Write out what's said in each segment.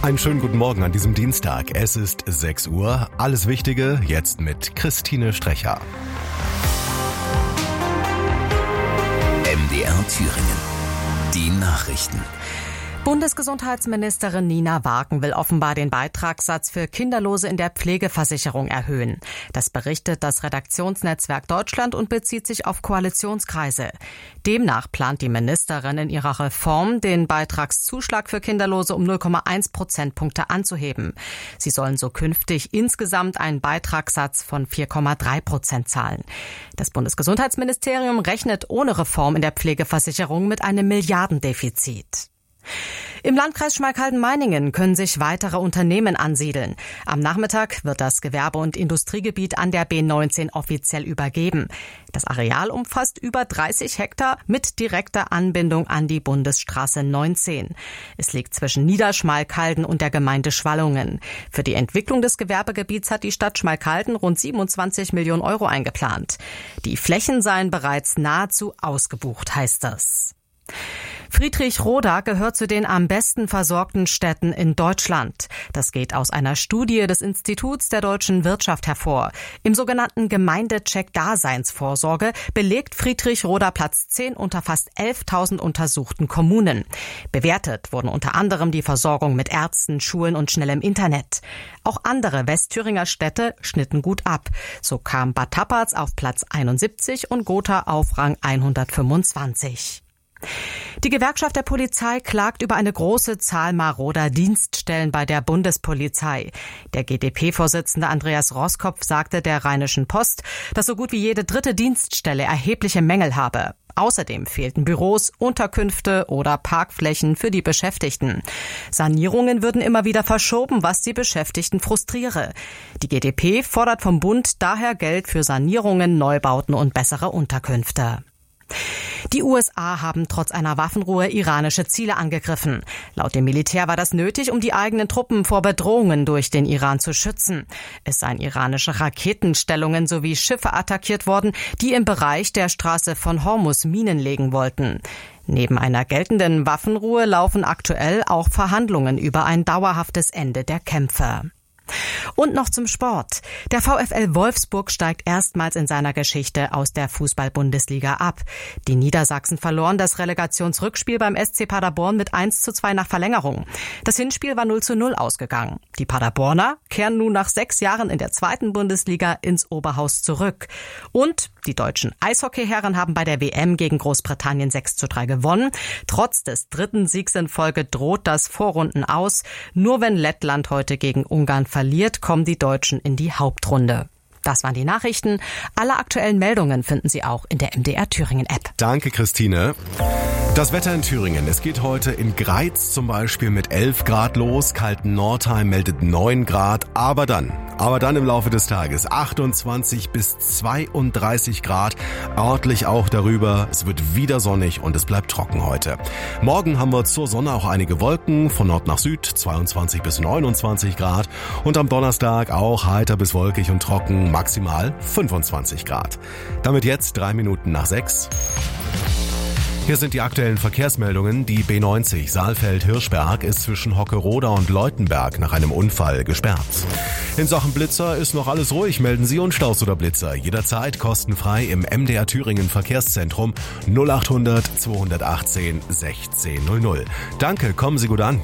Einen schönen guten Morgen an diesem Dienstag. Es ist 6 Uhr. Alles Wichtige jetzt mit Christine Strecher. MDR Thüringen. Die Nachrichten. Bundesgesundheitsministerin Nina Wagen will offenbar den Beitragssatz für Kinderlose in der Pflegeversicherung erhöhen. Das berichtet das Redaktionsnetzwerk Deutschland und bezieht sich auf Koalitionskreise. Demnach plant die Ministerin in ihrer Reform, den Beitragszuschlag für Kinderlose um 0,1 Prozentpunkte anzuheben. Sie sollen so künftig insgesamt einen Beitragssatz von 4,3% zahlen. Das Bundesgesundheitsministerium rechnet ohne Reform in der Pflegeversicherung mit einem Milliardendefizit. Im Landkreis Schmalkalden-Meiningen können sich weitere Unternehmen ansiedeln. Am Nachmittag wird das Gewerbe- und Industriegebiet an der B19 offiziell übergeben. Das Areal umfasst über 30 Hektar mit direkter Anbindung an die Bundesstraße 19. Es liegt zwischen Niederschmalkalden und der Gemeinde Schwallungen. Für die Entwicklung des Gewerbegebiets hat die Stadt Schmalkalden rund 27 Millionen Euro eingeplant. Die Flächen seien bereits nahezu ausgebucht, heißt es. Friedrich-Roda gehört zu den am besten versorgten Städten in Deutschland. Das geht aus einer Studie des Instituts der deutschen Wirtschaft hervor. Im sogenannten Gemeindecheck Daseinsvorsorge belegt Friedrich-Roda Platz 10 unter fast 11.000 untersuchten Kommunen. Bewertet wurden unter anderem die Versorgung mit Ärzten, Schulen und schnellem Internet. Auch andere Westthüringer Städte schnitten gut ab. So kam Bad Tappatz auf Platz 71 und Gotha auf Rang 125. Die Gewerkschaft der Polizei klagt über eine große Zahl maroder Dienststellen bei der Bundespolizei. Der GdP-Vorsitzende Andreas Roskopf sagte der Rheinischen Post, dass so gut wie jede dritte Dienststelle erhebliche Mängel habe. Außerdem fehlten Büros, Unterkünfte oder Parkflächen für die Beschäftigten. Sanierungen würden immer wieder verschoben, was die Beschäftigten frustriere. Die GdP fordert vom Bund daher Geld für Sanierungen, Neubauten und bessere Unterkünfte. Die USA haben trotz einer Waffenruhe iranische Ziele angegriffen. Laut dem Militär war das nötig, um die eigenen Truppen vor Bedrohungen durch den Iran zu schützen. Es seien iranische Raketenstellungen sowie Schiffe attackiert worden, die im Bereich der Straße von Hormuz Minen legen wollten. Neben einer geltenden Waffenruhe laufen aktuell auch Verhandlungen über ein dauerhaftes Ende der Kämpfe. Und noch zum Sport. Der VfL Wolfsburg steigt erstmals in seiner Geschichte aus der Fußball-Bundesliga ab. Die Niedersachsen verloren das Relegationsrückspiel beim SC Paderborn mit 1:2 nach Verlängerung. Das Hinspiel war 0:0 ausgegangen. Die Paderborner kehren nun nach 6 Jahren in der zweiten Bundesliga ins Oberhaus zurück. Und die deutschen Eishockeyherren haben bei der WM gegen Großbritannien 6:3 gewonnen. Trotz des 3. Siegs in Folge droht das Vorrunden aus. Nur wenn Lettland heute gegen Ungarn verliert, kommen die Deutschen in die Hauptrunde. Das waren die Nachrichten. Alle aktuellen Meldungen finden Sie auch in der MDR Thüringen App. Danke, Christine. Das Wetter in Thüringen. Es geht heute in Greiz zum Beispiel mit 11 Grad los. Kalten-Nordheim meldet 9 Grad. Aber dann im Laufe des Tages 28 bis 32 Grad. Örtlich auch darüber. Es wird wieder sonnig und es bleibt trocken heute. Morgen haben wir zur Sonne auch einige Wolken. Von Nord nach Süd 22 bis 29 Grad. Und am Donnerstag auch heiter bis wolkig und trocken. Maximal 25 Grad. Damit jetzt 3 Minuten nach 6. Hier sind die aktuellen Verkehrsmeldungen. Die B90 Saalfeld-Hirschberg ist zwischen Hockeroda und Leutenberg nach einem Unfall gesperrt. In Sachen Blitzer ist noch alles ruhig. Melden Sie uns Staus oder Blitzer jederzeit kostenfrei im MDR Thüringen Verkehrszentrum 0800 218 1600. Danke, kommen Sie gut an.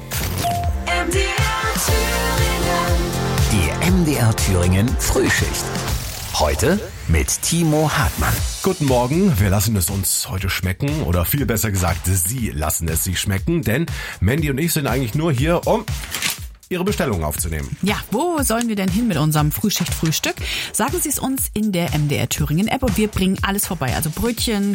Die MDR Thüringen Frühschicht. Heute mit Timo Hartmann. Guten Morgen, wir lassen es uns heute schmecken oder viel besser gesagt, Sie lassen es sich schmecken, denn Mandy und ich sind eigentlich nur hier, um Ihre Bestellung aufzunehmen. Ja, wo sollen wir denn hin mit unserem Frühschicht-Frühstück? Sagen Sie es uns in der MDR Thüringen App und wir bringen alles vorbei. Also Brötchen,